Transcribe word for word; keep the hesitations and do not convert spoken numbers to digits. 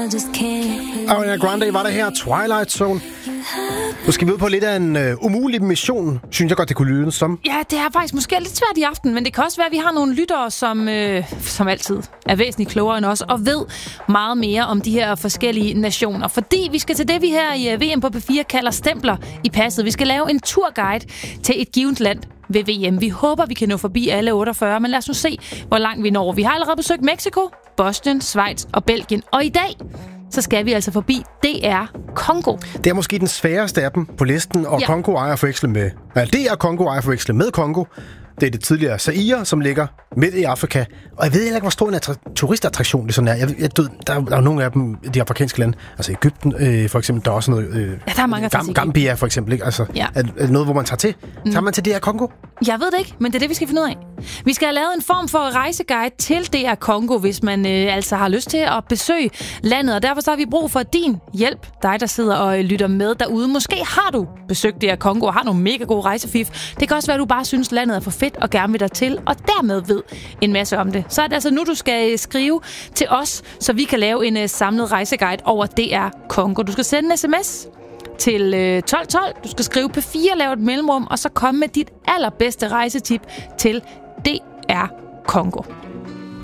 Ariana Grande var der her, Twilight Zone. Nu skal vi ud på lidt af en uh, umulig mission, synes jeg godt, det kunne lyde som. Ja, det er faktisk måske lidt svært i aften, men det kan også være, at vi har nogle lyttere, som, øh, som altid er væsentligt klogere end os, og ved meget mere om de her forskellige nationer. Fordi vi skal til det, vi her i V M på P fire kalder stempler i passet. Vi skal lave en turguide til et givet land ved V M. Vi håber, vi kan nå forbi alle otteogfyrre, men lad os nu se, hvor langt vi når. Vi har allerede besøgt Mexico, Bosnien, Schweiz og Belgien, og i dag så skal vi altså forbi D R Congo. Det er måske den sværeste af dem på listen, og ja. Congo ejer forvekslet med... Ja, D R Congo ejer forvekslet med Congo. Det er det tidligere Zaire, som ligger midt i Afrika. Og jeg ved ikke, hvor stor en attra- turistattraktion det sådan er. Jeg, jeg, der, der er nogle af dem, de afrikanske lande. Altså Egypten, øh, for eksempel, der er også noget... Øh, ja, der er mange Gam- Gambia, for eksempel. Ikke? Altså, ja. er, er det noget, hvor man tager til? Mm. Tager man til D R Congo? Jeg ved det ikke, men det er det, vi skal finde ud af. Vi skal have lavet en form for rejseguide til D R Congo, hvis man øh, altså har lyst til at besøge landet. Og derfor så har vi brug for din hjælp, dig der sidder og øh, lytter med derude. Måske har du besøgt D R Congo og har nogle mega gode rejsefif. Det kan også være, at du bare synes, landet er for fedt og gerne vil der til, og dermed ved en masse om det. Så er det altså nu, du skal skrive til os, så vi kan lave en uh, samlet rejseguide over D R Congo. Du skal sende en sms til øh, tolv tolv. Du skal skrive P fire, lave et mellemrum, og så komme med dit allerbedste rejsetip til D R Congo.